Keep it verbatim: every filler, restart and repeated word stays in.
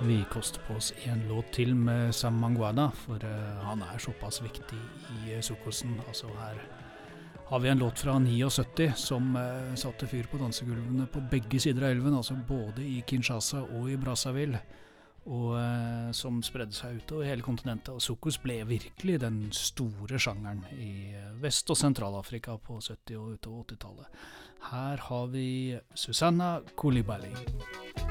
Vi koster på oss en låt til med Sam Mangwana, for uh, han er såpass viktig i uh, sokosen. Altså her har vi en låt fra syttini som uh, satte fyr på dansegulvene på begge sider av elven, altså både i Kinshasa og i Brazzaville, og uh, som spredde seg ut over hele kontinentet. Og sokos ble virkelig den store sjangeren i uh, Vest- og Sentral-Afrika på sytti- og utover åttitallet. Her har vi Susanna Coulibaly.